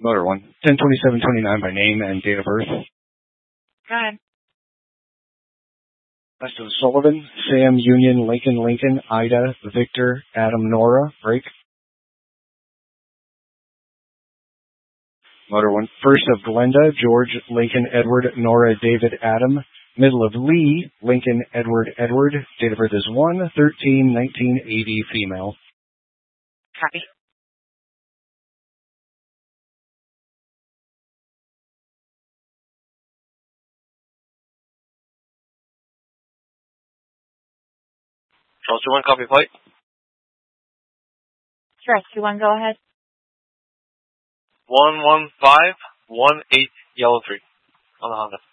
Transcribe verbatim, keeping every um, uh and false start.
Motor one, ten twenty-seven twenty-nine by name and date of birth. Go ahead. Weston Sullivan, Sam Union, Lincoln Lincoln, Ida, Victor, Adam Nora, break. Motor one, first of Glenda, George, Lincoln, Edward, Nora, David, Adam. Middle of Lee, Lincoln, Edward, Edward. Date of birth is one thirteen nineteen eighty, female. Copy. Charles two one, copy flight. Sure, two one, go ahead. one one five one eight, yellow three on the Honda.